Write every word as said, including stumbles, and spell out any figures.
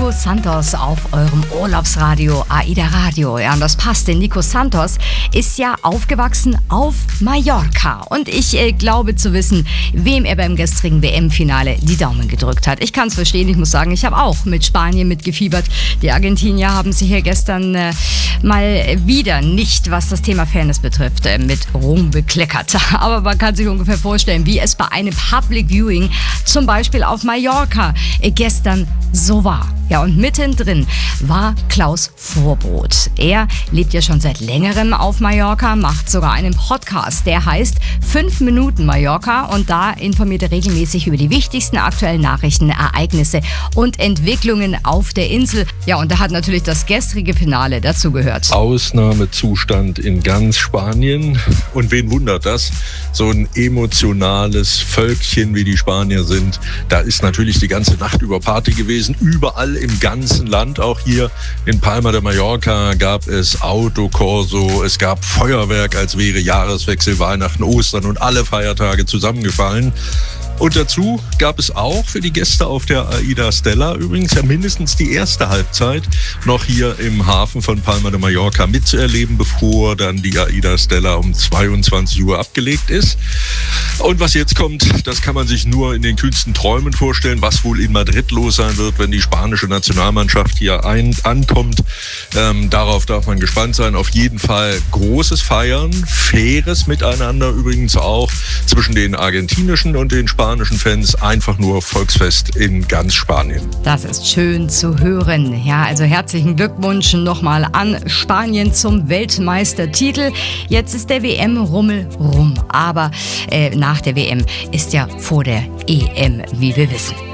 Nico Santos auf eurem Urlaubsradio AIDA Radio. Ja, und das passt, denn Nico Santos ist ja aufgewachsen auf Mallorca. Und ich äh, glaube zu wissen, wem er beim gestrigen W M-Finale die Daumen gedrückt hat. Ich kann es verstehen, ich muss sagen, ich habe auch mit Spanien mitgefiebert. Die Argentinier haben sich hier gestern äh, mal wieder nicht, was das Thema Fairness betrifft, äh, mit Ruhm bekleckert. Aber man kann sich ungefähr vorstellen, wie es bei einem Public Viewing zum Beispiel auf Mallorca äh, gestern so war. Ja, und mittendrin war Klaus Vorbrot. Er lebt ja schon seit längerem auf Mallorca, macht sogar einen Podcast, der heißt fünf Minuten Mallorca, und da informiert er regelmäßig über die wichtigsten aktuellen Nachrichten, Ereignisse und Entwicklungen auf der Insel. Ja, und da hat natürlich das gestrige Finale dazugehört. Ausnahmezustand in ganz Spanien. Und wen wundert das? So ein emotionales Völkchen, wie die Spanier sind. Da ist natürlich die ganze Nacht über Party gewesen, überall im ganzen Land. Auch hier in Palma de Mallorca gab es Autokorso, es gab Feuerwerk, als wäre Jahreswechsel, Weihnachten, Ostern und alle Feiertage zusammengefallen. Und dazu gab es auch für die Gäste auf der AIDA Stella übrigens ja mindestens die erste Halbzeit noch hier im Hafen von Palma de Mallorca mitzuerleben, bevor dann die AIDA Stella um zweiundzwanzig Uhr abgelegt ist. Und was jetzt kommt, das kann man sich nur in den kühnsten Träumen vorstellen, was wohl in Madrid los sein wird, wenn die spanische Nationalmannschaft hier ein, ankommt. Ähm, darauf darf man gespannt sein. Auf jeden Fall großes Feiern, faires Miteinander übrigens auch zwischen den argentinischen und den spanischen spanischen Fans, einfach nur Volksfest in ganz Spanien. Das ist schön zu hören. Ja, also herzlichen Glückwunsch nochmal an Spanien zum Weltmeistertitel. Jetzt ist der W M-Rummel rum, aber äh, nach der W M ist ja vor der E M, wie wir wissen.